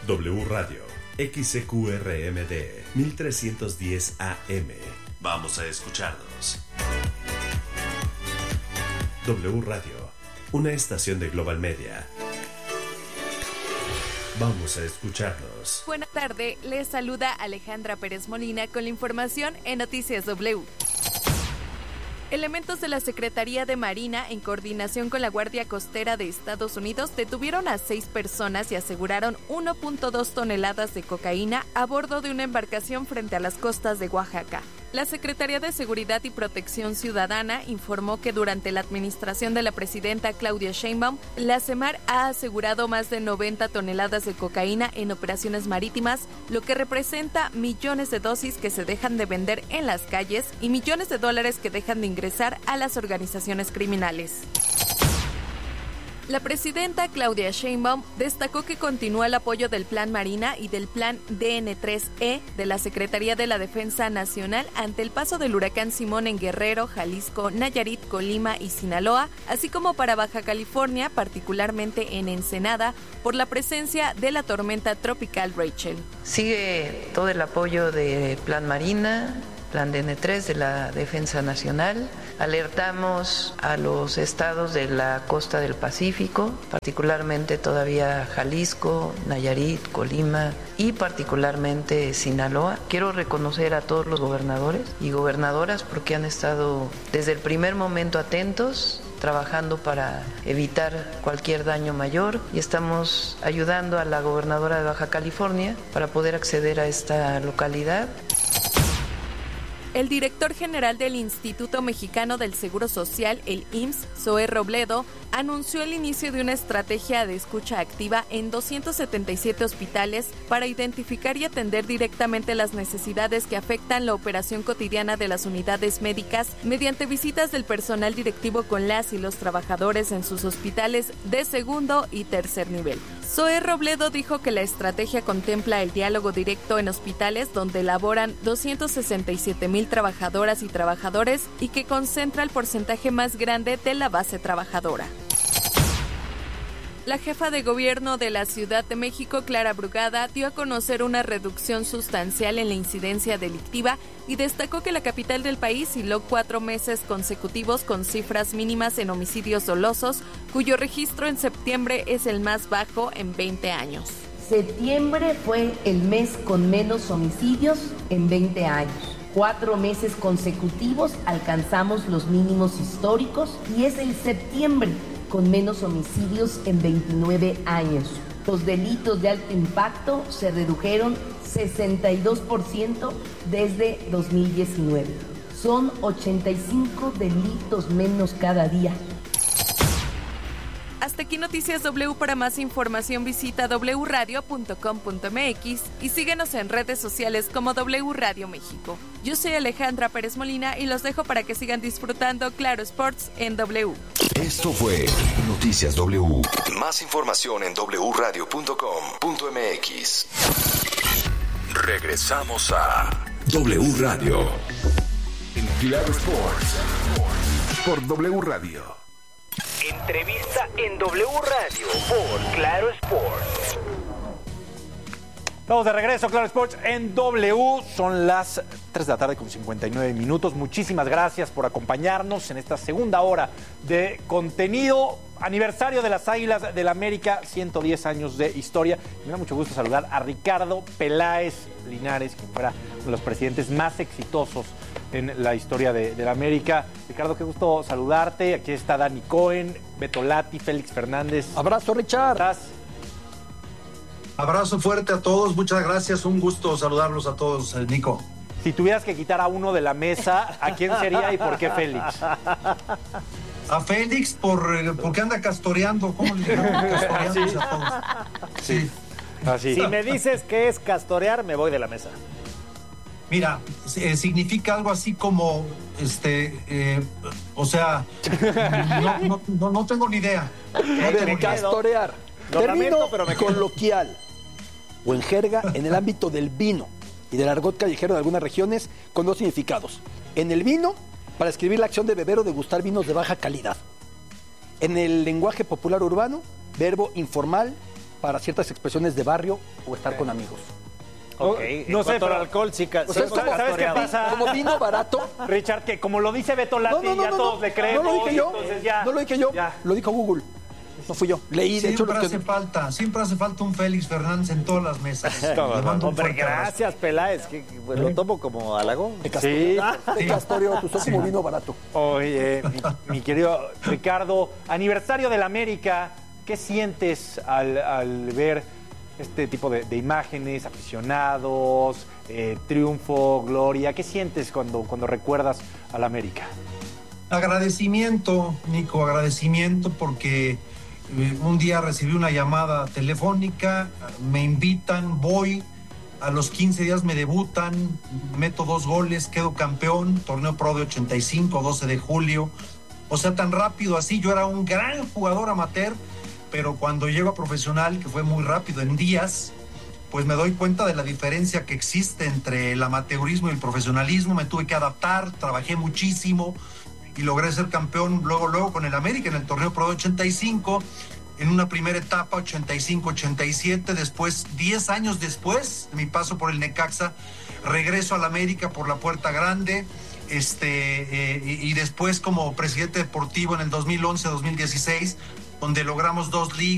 W Radio, XCQRMD, 1310 AM. Vamos a escucharnos. W Radio, una estación de Global Media. Vamos a escucharnos. Buenas tardes, les saluda Alejandra Pérez Molina con la información en Noticias W. Elementos de la Secretaría de Marina, en coordinación con la Guardia Costera de Estados Unidos, detuvieron a 6 personas y aseguraron 1.2 toneladas de cocaína a bordo de una embarcación frente a las costas de Oaxaca. La Secretaría de Seguridad y Protección Ciudadana informó que durante la administración de la presidenta Claudia Sheinbaum, la SEMAR ha asegurado más de 90 toneladas de cocaína en operaciones marítimas, lo que representa millones de dosis que se dejan de vender en las calles y millones de dólares que dejan de ingresar a las organizaciones criminales. La presidenta Claudia Sheinbaum destacó que continúa el apoyo del Plan Marina y del Plan DN3E de la Secretaría de la Defensa Nacional ante el paso del huracán Simón en Guerrero, Jalisco, Nayarit, Colima y Sinaloa, así como para Baja California, particularmente en Ensenada, por la presencia de la tormenta tropical Rachel. Sigue todo el apoyo de Plan Marina, Plan DN3 de la Defensa Nacional. Alertamos a los estados de la costa del Pacífico, particularmente todavía Jalisco, Nayarit, Colima y particularmente Sinaloa. Quiero reconocer a todos los gobernadores y gobernadoras porque han estado desde el primer momento atentos, trabajando para evitar cualquier daño mayor, y estamos ayudando a la gobernadora de Baja California para poder acceder a esta localidad. El director general del Instituto Mexicano del Seguro Social, el IMSS, Zoé Robledo, anunció el inicio de una estrategia de escucha activa en 277 hospitales para identificar y atender directamente las necesidades que afectan la operación cotidiana de las unidades médicas mediante visitas del personal directivo con las y los trabajadores en sus hospitales de segundo y tercer nivel. Zoé Robledo dijo que la estrategia contempla el diálogo directo en hospitales donde laboran 267,000 trabajadoras y trabajadores y que concentra el porcentaje más grande de la base trabajadora. La jefa de gobierno de la Ciudad de México, Clara Brugada, dio a conocer una reducción sustancial en la incidencia delictiva y destacó que la capital del país hiló 4 meses consecutivos con cifras mínimas en homicidios dolosos, cuyo registro en septiembre es el más bajo en 20 años. Septiembre fue el mes con menos homicidios en 20 años. 4 meses consecutivos alcanzamos los mínimos históricos y es el septiembre con menos homicidios en 29 años. Los delitos de alto impacto se redujeron 62% desde 2019. Son 85 delitos menos cada día. Hasta aquí Noticias W. Para más información visita wradio.com.mx y síguenos en redes sociales como W Radio México. Yo soy Alejandra Pérez Molina y los dejo para que sigan disfrutando Claro Sports en W. Esto fue Noticias W. Más información en wradio.com.mx. Regresamos a W Radio. En Claro Sports. Por W Radio. Entrevista en W Radio por Claro Sports. Estamos de regreso, Claro Sports en W. Son las 3 de la tarde con 59 minutos. Muchísimas gracias por acompañarnos en esta segunda hora de contenido. Aniversario de las Águilas del América, 110 años de historia. Me da mucho gusto saludar a Ricardo Peláez Linares, quien fuera uno de los presidentes más exitosos en la historia de la América. Ricardo, qué gusto saludarte. Aquí está Dani Cohen, Beto Lati, Félix Fernández. Abrazo, Richard. ¿Estás? Abrazo fuerte a todos, muchas gracias. Un gusto saludarlos a todos, Nico. Si tuvieras que quitar a uno de la mesa, ¿a quién sería y por qué Félix? A Félix porque anda castoreando. ¿Cómo le llaman? Castoreando Sí. a todos. Sí. Así. Si me dices que es castorear, me voy de la mesa. Mira, significa algo así como, o sea, no tengo ni idea. A ver, castorear. Término coloquial o en jerga en el ámbito del vino y del argot callejero de algunas regiones con 2 significados. En el vino, para escribir la acción de beber o degustar vinos de baja calidad. En el lenguaje popular urbano, verbo informal para ciertas expresiones de barrio o estar con amigos. Ok, No sé, pero pero- alcohol sí, O sea, es como, ¿sabes qué pasa? como vino barato. Richard, que como lo dice Beto Lati, ya todos le creemos. No lo dije yo, entonces ya, no lo dije yo, ya. lo dijo Google. No fui yo. Leí, de hecho, Siempre hace falta un Félix Fernández en todas las mesas. Le mando un Hombre, fuerte abrazo. gracias, Peláez. Que pues, lo tomo como halago. de Castorio, tú sos como vino barato. Oye, mi querido Ricardo, aniversario del América, ¿qué sientes al ver este tipo de imágenes, aficionados, triunfo, gloria? ¿Qué sientes cuando recuerdas al América? Agradecimiento, Nico, agradecimiento porque un día recibí una llamada telefónica, me invitan, voy, a los 15 días me debutan, meto 2 goles, quedo campeón, torneo pro de 85, 12 de julio. O sea, tan rápido así, yo era un gran jugador amateur, pero cuando llego a profesional, que fue muy rápido, en días, pues me doy cuenta de la diferencia que existe entre el amateurismo y el profesionalismo. Me tuve que adaptar, trabajé muchísimo y logré ser campeón luego con el América en el torneo pro de 85, en una primera etapa 85-87, después 10 años después de mi paso por el Necaxa, regreso al América por la puerta grande, y después como presidente deportivo en el 2011-2016, donde logramos 2 ligas.